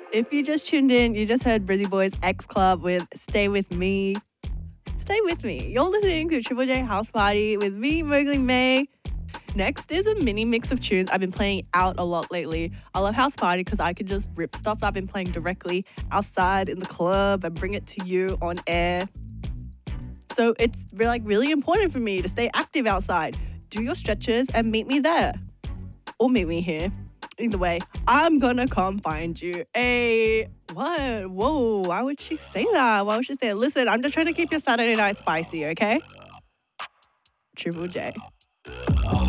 If you just tuned in, you just heard Brizzy Boys X Club with Stay With Me. Stay with me. You're listening to Triple J House Party with me, Mowgli May. Next is a mini mix of tunes I've been playing out a lot lately. I love House Party because I can just rip stuff that I've been playing directly outside in the club and bring it to you on air. So it's really important for me to stay active outside. Do your stretches and meet me there. Or meet me here. Either way, I'm gonna come find you. Hey, what? Whoa, why would she say that? Why would she say it? Listen, I'm just trying to keep your Saturday night spicy, okay? Triple J.